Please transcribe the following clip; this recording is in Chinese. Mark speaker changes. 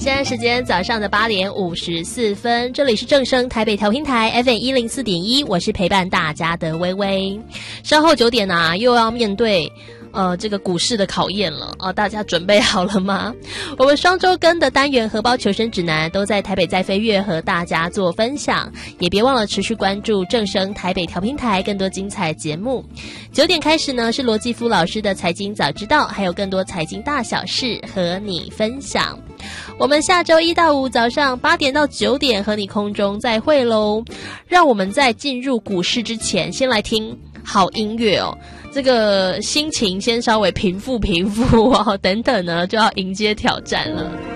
Speaker 1: 现在时间早上的8点54分，这里是正声台北调频台 FM104.1，我是陪伴大家的微微。稍后9点啊，又要面对这个股市的考验了啊，大家准备好了吗？我们双周更的单元荷包求生指南都在台北在飞跃和大家做分享，也别忘了持续关注正声台北调频台更多精彩节目。9点开始呢，是罗继夫老师的财经早知道，还有更多财经大小事和你分享。我们下周1到5早上8点到9点和你空中再会咯。让我们在进入股市之前，先来听好音乐哦。这个心情先稍微平复哦，等等呢就要迎接挑战了。